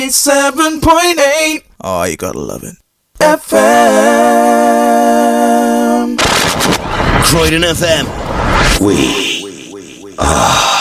7.8. Oh, you gotta love it. FM. Croydon FM. We are.